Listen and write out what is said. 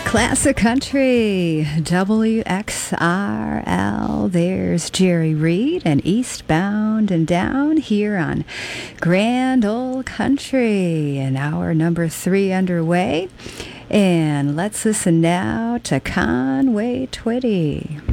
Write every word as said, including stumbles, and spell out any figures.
Classic Country, W X R L. There's Jerry Reed and Eastbound and Down here on Grand Ole Country. And hour number three underway. And let's listen now to Conway Twitty.